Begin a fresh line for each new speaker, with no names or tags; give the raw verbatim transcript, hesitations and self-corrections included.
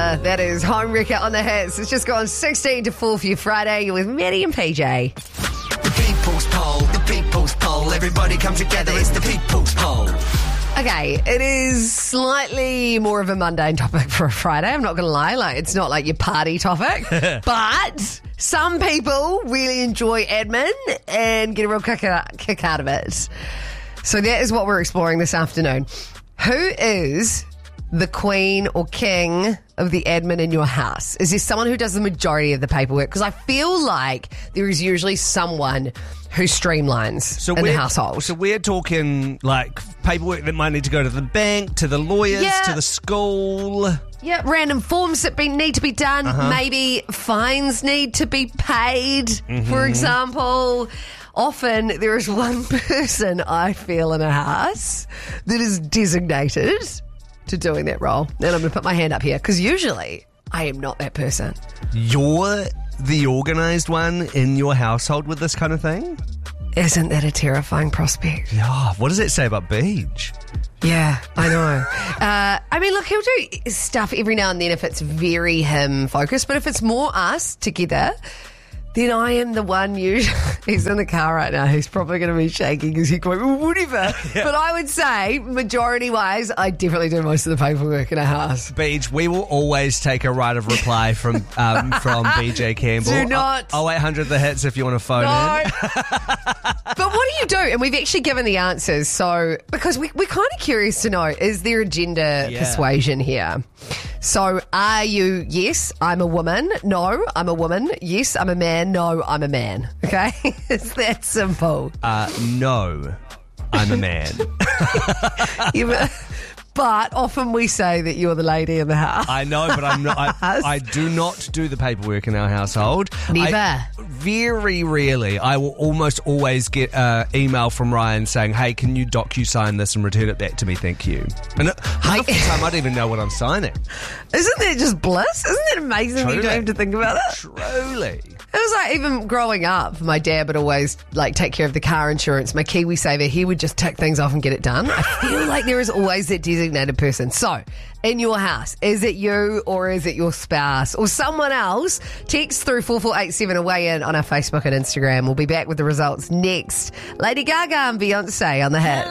Taylor. That is Home Wrecker on the hits. It's just gone sixteen to four for you Friday. You're with Maddie and P J.
The People's Poll, the People's Poll. Everybody come together, it's the People's Poll.
Okay, it is slightly more of a mundane topic for a Friday. I'm not going to lie. Like, it's not like your party topic. But some people really enjoy admin and get a real kick out, kick out of it. So that is what we're exploring this afternoon. Who is the queen or king of the admin in your house? Is there someone who does the majority of the paperwork? Because I feel like there is usually someone who streamlines
So
in the
we're-
household.
So we're talking like paperwork that might need to go to the bank, to the lawyers,
Yeah.
to the school.
Yeah, random forms that be, need to be done.
Uh-huh.
Maybe fines need to be paid,
Mm-hmm.
for example. Often there is one person, I feel, in a house that is designated to doing that role. And I'm going to put my hand up here because usually I am not that person.
You're the organised one in your household with this kind of thing?
Isn't that a terrifying prospect?
Yeah. What does it say about Beach?
Yeah, I know. uh, I mean, look, he'll do stuff every now and then if it's very him focused, but if it's more us together, then I am the one usually. He's in the car right now. He's probably going to be shaking because he's going, well, whatever. Yeah. But I would say, majority-wise, I definitely do most of the paperwork in a house.
Beach, we will always take a right of reply from um, from B J Campbell.
Do not.
Oh eight hundred the hits if you want to phone
No.
in.
But what do you do? And we've actually given the answers. So, because we, we're kind of curious to know, is there a gender
Yeah. persuasion
here? So, are you, yes, I'm a woman. No, I'm a woman. Yes, I'm a man. No, I'm a man. Okay? It's that simple.
Uh, no, I'm a man.
You- but often we say that you're the lady in the house.
I know, but I'm not. I, I do not do the paperwork in our household.
Never.
I, very rarely. I will almost always get an email from Ryan saying, "Hey, can you docu-sign this and return it back to me? Thank you." And half the time, I don't even know what I'm signing.
Isn't that just bliss? Isn't that amazing that you
Truly.
don't have to think about it?
Truly.
It was like even growing up, my dad would always like take care of the car insurance. My Kiwi Saver, he would just tick things off and get it done. I feel like there is always that designated person. So, in your house, is it you or is it your spouse or someone else? Text through four four eight seven away in on our Facebook and Instagram. We'll be back with the results next. Lady Gaga and Beyonce on the hit.